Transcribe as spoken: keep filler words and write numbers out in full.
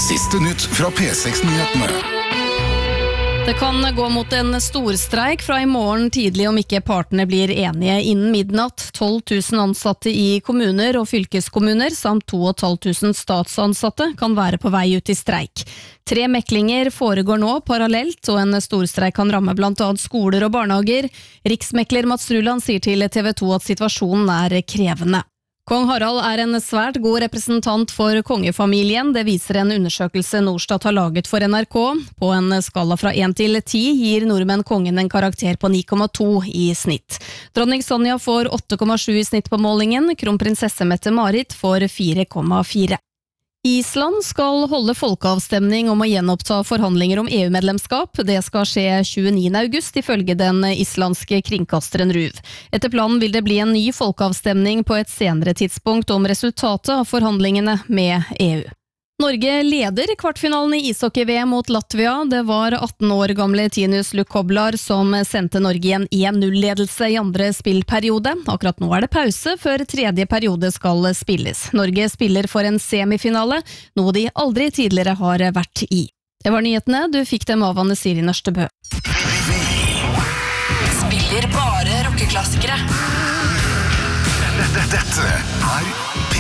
Siste nytt fra P seks-nyhetene. Det kan gå mot en storstreik fra i morgen tidlig om ikke partene blir enige innen midnatt. tolv tusen ansatte i kommuner og fylkeskommuner samt to og et halvt tusen statsansatte kan være på vei ut i streik. Tre meklinger foregår nå parallelt, og en storstreik kan ramme blant annet skoler og barnehager. Riksmekler Mats Ruland sier til T V to at situasjonen er krevende. Kong Harald er en svært god representant for kongefamilien, det viser en undersøkelse Norstat har laget for N R K. På en skala fra én til ti gir nordmenn kongen en karakter på ni komma to i snitt. Dronning Sonja får åtte komma sju i snitt på målingen, kronprinsesse Mette-Marit får fire komma fire. Island skal holde folkeavstemning om å gjenoppta forhandlinger om E U-medlemskap. Det skal skje tjueniende august ifølge den islandske kringkasteren RÚV. Etter planen vil det bli en ny folkeavstemning på et senere tidspunkt om resultatet av forhandlingene med E U. Norge leder kvartfinalen i ishockey-V M mot Latvia. Det var atten år gamle Tinus Lukoblar som sendte Norge i en én null-ledelse i andre spillperiode. Akkurat nå er det pause før tredje periode skal spilles. Norge spiller for en semifinale, noe de aldri tidligere har vært i. Det var nyhetene, du fikk dem av Anne Siri Nørstebø. Spiller bare rockeklassikere. Dette er